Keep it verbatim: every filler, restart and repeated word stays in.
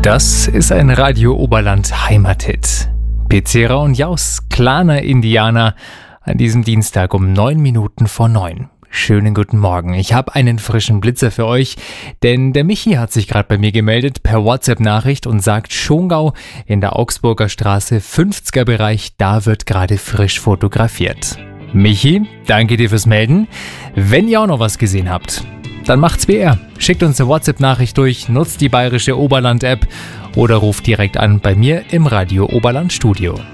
Das ist ein Radio Oberland Heimathit. Pezera und Jaus, kleiner Indianer, an diesem Dienstag um neun Minuten vor neun. Schönen guten Morgen. Ich habe einen frischen Blitzer für euch, denn der Michi hat sich gerade bei mir gemeldet per WhatsApp-Nachricht und sagt, Schongau in der Augsburger Straße fünfziger Bereich, da wird gerade frisch fotografiert. Michi, danke dir fürs Melden. Wenn ihr auch noch was gesehen habt, dann macht's wie er. Schickt uns eine WhatsApp-Nachricht durch, nutzt die bayerische Oberland-App oder ruft direkt an bei mir im Radio Oberland Studio.